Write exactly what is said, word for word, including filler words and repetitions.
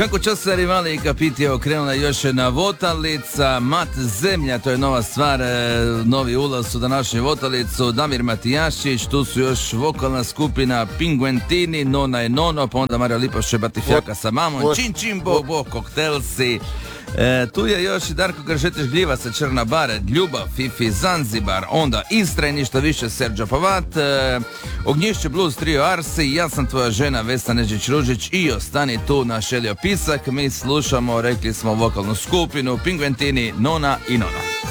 Kako časari mali i kapiti je okrenula još jedna votalica, Mat Zemlja, to je nova stvar, novi ulaz u današnju votalicu, Damir Matijašić, tu su još vokalna skupina Pinguentini, Nona je Nono, pa onda Mario Lipoš, Batifjaka sa mamom, Čin Čin Bo Bo, Koktelsi. E, tu je još i Darko Gržetić Gljiva sa Črna Bare, Ljubav, Fifi, Zanzibar, onda Istra i ništa više, Serđa Pavat, e, Ognjišće Blues trio Arsi, Ja sam tvoja žena, Vesna Neđić-Ružić i ostani tu na Šelio Pisak. Mi slušamo, rekli smo, vokalnu skupinu Pinguentini, Nona i Nono.